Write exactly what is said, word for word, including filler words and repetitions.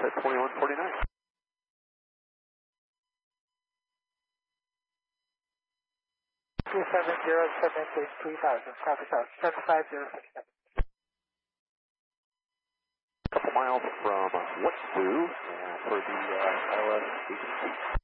at twenty-one forty-nine. two seven zero seven eight three thousand, copy south, seven five zero six seven. Couple miles from What's Blue, and for the uh, I L S agency.